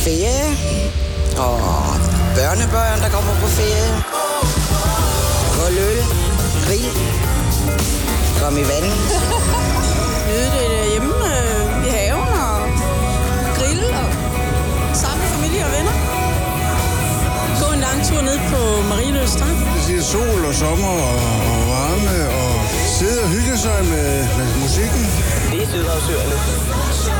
ferie. Og børnebørn, der kommer på ferie. Kold øl, grill, kom i vandet. Nyde det hjemme i haven og grille og sammen med familie og venner. Gå en lang tur ned på Marieløs Strand. Det siger sol og sommer og varme og sidde og hygge sig med musikken. Det er Sydhavsøerne.